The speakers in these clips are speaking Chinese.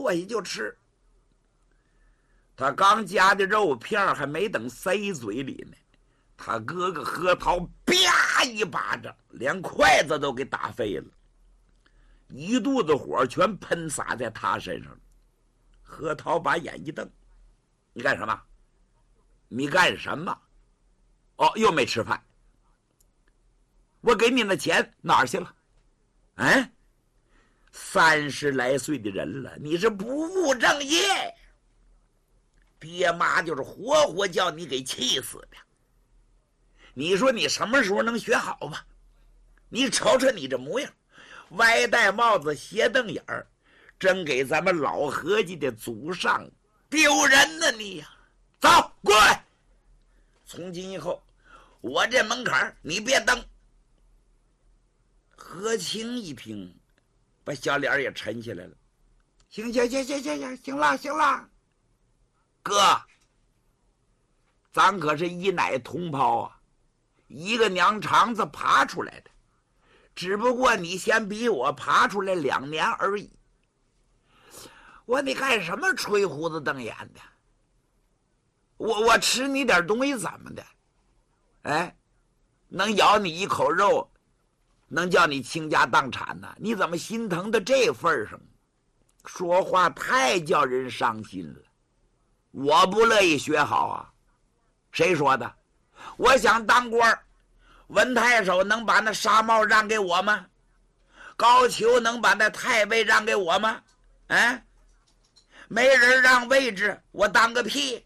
坐下就吃。他刚夹的肉片还没等塞嘴里呢，他哥哥何涛啪一巴掌，连筷子都给打飞了，一肚子火全喷洒在他身上了。何涛把眼一瞪：“你干什么？你干什么？哦，又没吃饭。我给你的钱哪儿去了？哎，30来岁的人了，你是不务正业，爹妈就是活活叫你给气死的。你说你什么时候能学好吧？你瞅瞅你这模样，歪戴帽子斜瞪眼儿，真给咱们老合计的祖上丢人呢你呀！走，过来！从今以后，我这门槛你别登。”何清一听，把小脸也沉下来了。行了，哥，咱可是一奶同胞啊，一个娘肠子爬出来的，只不过你先比我爬出来2年而已。我你干什么吹胡子瞪眼的？我吃你点东西怎么的？哎，能咬你一口肉，能叫你倾家荡产呢？你怎么心疼到这份上？说话太叫人伤心了。我不乐意学好啊，谁说的？我想当官，文太守能把那纱帽让给我吗？高俅能把那太尉让给我吗？哎，没人让位置，我当个屁！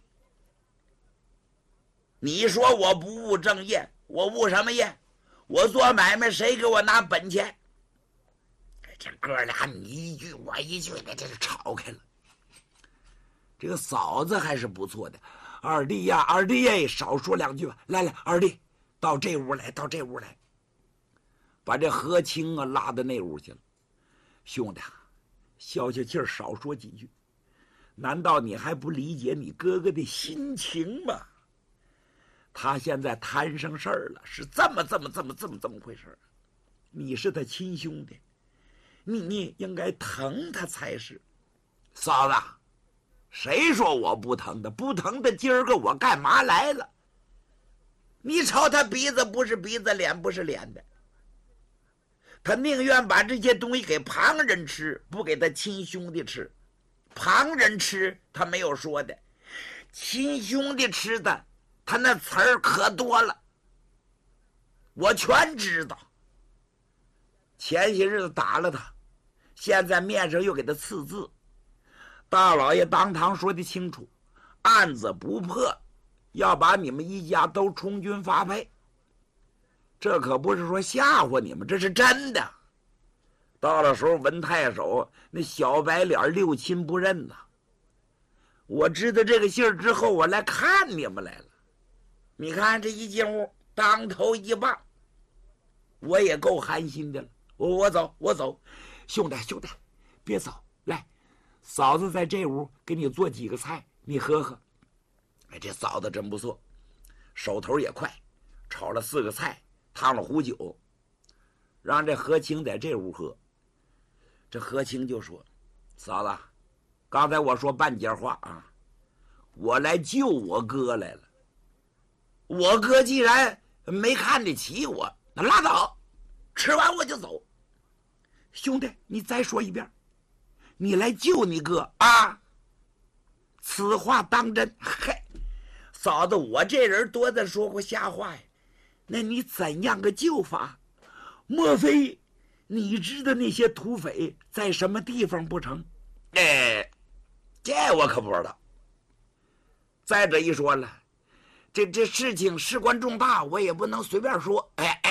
你说我不务正业，我务什么业？我做买卖谁给我拿本钱？这哥俩你一句我一句的，这是吵开了。这个嫂子还是不错的，二弟呀，二弟少说2句吧。来，二弟，到这屋来，把这何清啊拉到那屋去了。兄弟，消消气儿，少说几句。难道你还不理解你哥哥的心情吗？他现在摊上事儿了，是这么回事儿。你是他亲兄弟，你应该疼他才是。嫂子，谁说我不疼的？不疼的，今儿个我干嘛来了？你瞅他鼻子不是鼻子，脸不是脸的，他宁愿把这些东西给旁人吃，不给他亲兄弟吃。旁人吃他没有说的，亲兄弟吃的他那词儿可多了，我全知道。前些日子打了他，现在面上又给他刺字。大老爷当堂说的清楚，案子不破，要把你们一家都充军发配。这可不是说吓唬你们，这是真的。到了时候，文太守那小白脸6亲不认呐。我知道这个信儿之后，我来看你们来了。你看这一进屋，当头一棒，我也够寒心的了。我走，兄弟，别走，来，嫂子在这屋给你做几个菜，你喝喝。哎，这嫂子真不错，手头也快，炒了4个菜，烫了壶酒，让这何清在这屋喝。这何清就说：“嫂子，刚才我说半截话啊，我来救我哥来了。我哥既然没看得起我，那拉倒，吃完我就走。兄弟，你再说一遍，你来救你哥啊？此话当真？嗨，嫂子，我这人多的说过瞎话呀。那你怎样个救法？莫非你知道那些土匪在什么地方不成？这我可不知道。再者一说了，这事情事关重大，我也不能随便说。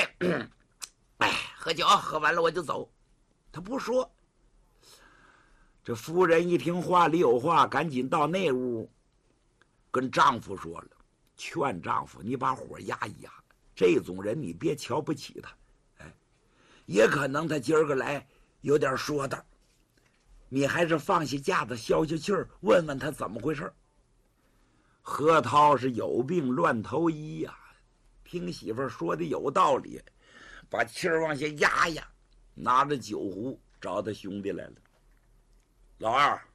喝酒喝完了我就走。他不说。这夫人一听话里有话，赶紧到那屋跟丈夫说了，劝丈夫你把火压一压，这种人你别瞧不起他。也可能他今儿个来有点说道，你还是放下架子消消气儿，问问他怎么回事。何涛是有病乱投医呀，听媳妇儿说的有道理，把气儿往下压压，拿着酒壶找他兄弟来了。老二，